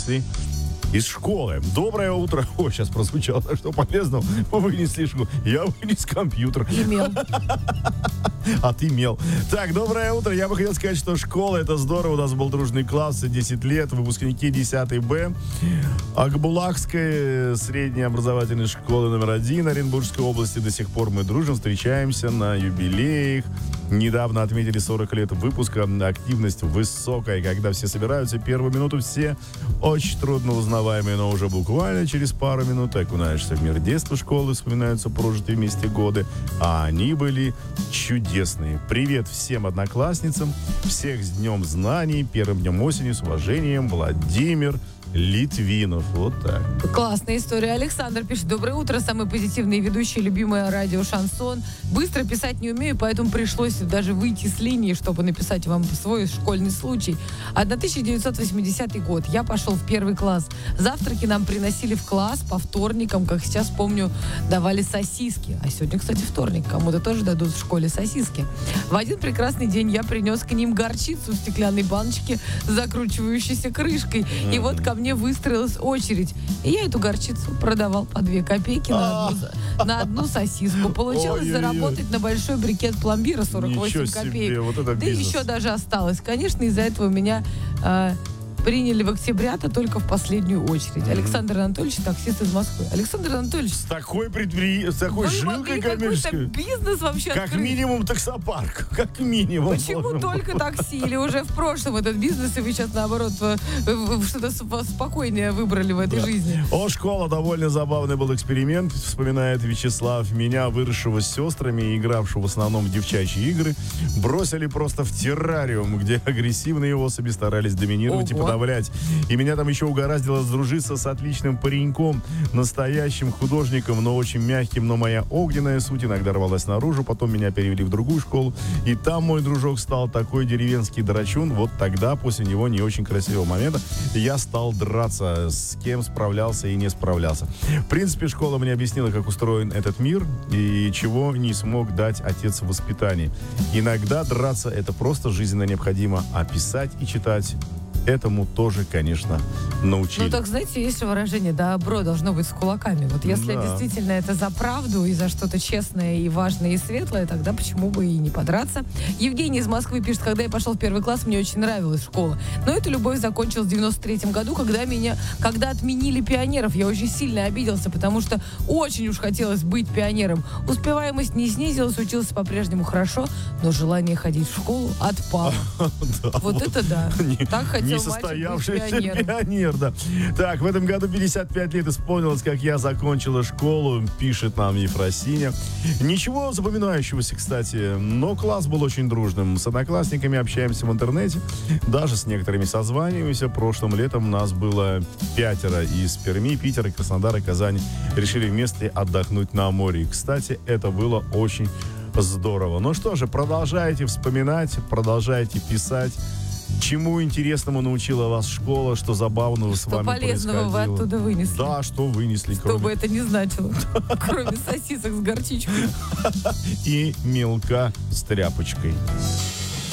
вынесли из школы. Доброе утро. О, сейчас прозвучало, что полезно. Мы вынесли школу. Я вынес компьютер. Имел. А ты имел. Так, доброе утро. Я бы хотел сказать, что школа — это здорово. У нас был дружный класс, 10 лет, выпускники 10 Б. Акбулакской средней образовательной школы номер 1 Оренбургской области. До сих пор мы дружим, встречаемся на юбилеях. Недавно отметили 40 лет выпуска. Активность высокая. Когда все собираются, первую минуту все очень трудно узнаваемые, но уже буквально через пару минут окунаешься в мир детства школы, вспоминаются прожитые вместе годы. А они были чудесные. Привет всем одноклассницам. Всех с Днем Знаний, первым днем осени, с уважением, Владимир Литвинов. Вот так. Классная история. Александр пишет: доброе утро, самый позитивный ведущий, любимое радио Шансон. Быстро писать не умею, поэтому пришлось даже выйти с линии, чтобы написать вам свой школьный случай. 1980 год. Я пошел в 1 класс. Завтраки нам приносили в класс по вторникам, как сейчас помню, давали сосиски. А сегодня, кстати, вторник. Кому-то тоже дадут в школе сосиски. В один прекрасный день я принес к ним горчицу в стеклянной баночке с закручивающейся крышкой. И вот ко мне выстроилась очередь. И я эту горчицу продавал по 2 копейки на одну сосиску. Получилось заработать на большой брикет пломбира 48 копеек. Вот это да бизнес. еще даже осталось. Конечно, из-за этого меня приняли в октября-то только в последнюю очередь. Александр Анатольевич, таксист из Москвы. Александр Анатольевич, С такой такой вы жилкой могли какой-то коммерческой. бизнес вообще Как открыть. минимум таксопарк. Как минимум. Почему только такси? Или уже в прошлом этот бизнес, и вы сейчас, наоборот, что-то спокойнее выбрали в этой жизни? О, школа, довольно забавный был эксперимент, вспоминает Вячеслав. Меня, выросшего с сестрами и игравшего в основном в девчачьи игры, бросили просто в террариум, где агрессивные особи старались доминировать и Ого. подавлять. И меня там еще угораздило сдружиться с отличным пареньком, настоящим художником, но очень мягким, но моя огненная суть иногда рвалась наружу. Потом меня перевели в другую школу, и там мой дружок стал такой деревенский драчун. Вот тогда, после него не очень красивого момента, я стал драться, с кем справлялся и не справлялся. В принципе, школа мне объяснила, как устроен этот мир и чего не смог дать отец в воспитании. Иногда драться — это просто жизненно необходимо, а писать и читать этому тоже, конечно, научили. Ну, так, знаете, есть же выражение: добро должно быть с кулаками. Вот если действительно это за правду и за что-то честное и важное и светлое, тогда почему бы и не подраться. Евгений из Москвы пишет: когда я пошел в 1 класс, мне очень нравилась школа. Но эта любовь закончилась в 93-м году, когда отменили пионеров. Я очень сильно обиделся, потому что очень уж хотелось быть пионером. Успеваемость не снизилась, учился по-прежнему хорошо, но желание ходить в школу отпало. Вот это да. Так хотел Несостоявшийся пионер, да. Так, в этом году 55 лет исполнилось, как я закончила школу, пишет нам Ефросиня. Ничего запоминающегося, кстати, но класс был очень дружным. С одноклассниками общаемся в интернете, даже с некоторыми созваниваемся. Прошлым летом нас было 5 из Перми, Питера, Краснодара, Казани. Решили вместе отдохнуть на море. И, кстати, это было очень здорово. Ну что же, продолжайте вспоминать, продолжайте писать. Чему интересному научила вас школа, что забавного с вами происходило? Что полезного вы оттуда вынесли? Да, что вынесли. Что бы это ни значило. Кроме сосисок с горчичкой. И мелка с тряпочкой.